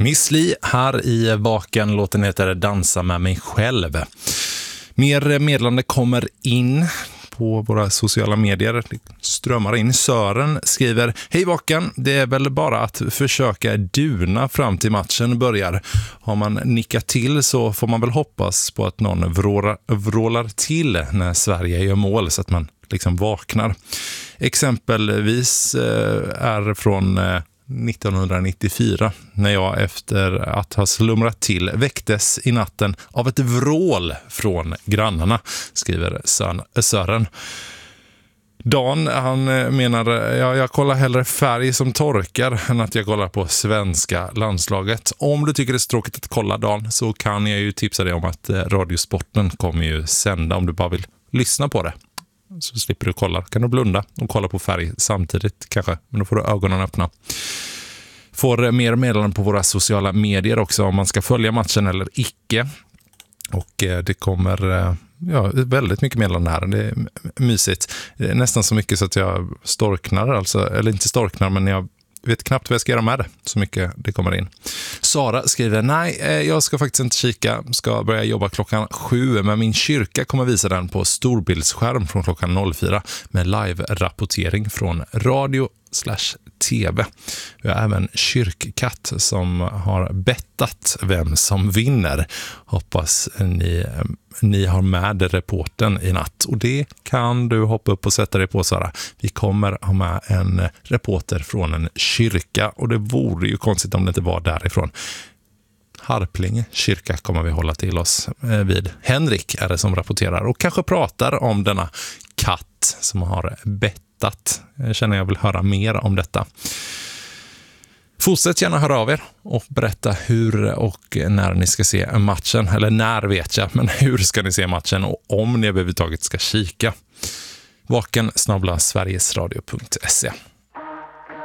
Miss Li här i Vaken. Låten heter Dansa med mig själv. Mer meddelande kommer in på våra sociala medier. Det strömmar in. Sören skriver: Hej Vaken, det är väl bara att försöka duna fram till matchen börjar. Har man nickat till så får man väl hoppas på att någon vrålar till när Sverige gör mål så att man liksom vaknar. Exempelvis är från 1994 när jag efter att ha slumrat till väcktes i natten av ett vrål från grannarna, skriver Sören. Dan, han menar, jag kollar hellre färg som torkar än att jag kollar på svenska landslaget. Om du tycker det är tråkigt att kolla, Dan, så kan jag ju tipsa dig om att Radiosporten kommer ju sända om du bara vill lyssna på det. Så slipper du kolla. Kan du blunda och kolla på färg samtidigt kanske. Men då får du ögonen öppna. Får mer meddelanden på våra sociala medier också om man ska följa matchen eller icke. Och det kommer väldigt mycket meddelanden här. Det är mysigt. Det är nästan så mycket så att jag storknar. Alltså, eller inte storknar, men jag vet knappt vad jag ska göra med det. Så mycket det kommer in. Sara skriver: nej, jag ska faktiskt inte kika. Ska börja jobba klockan 7. Men min kyrka kommer visa den på storbildsskärm från klockan 04. Med live-rapportering från radio/tv. Vi har även kyrkkatt som har bettat vem som vinner. Hoppas ni har med reporten i natt. Och det kan du hoppa upp och sätta dig på, Sara. Vi kommer ha med en reporter från en kyrka. Och det vore ju konstigt om det inte var därifrån. Harplinge kyrka kommer vi hålla till oss vid. Henrik är det som rapporterar och kanske pratar om denna katt som har bettat. Jag känner jag vill höra mer om detta. Fortsätt gärna höra av er och berätta hur och när ni ska se matchen. Eller när vet jag, men hur ska ni se matchen och om ni överhuvudtaget ska kika. Vaken@sverigesradio.se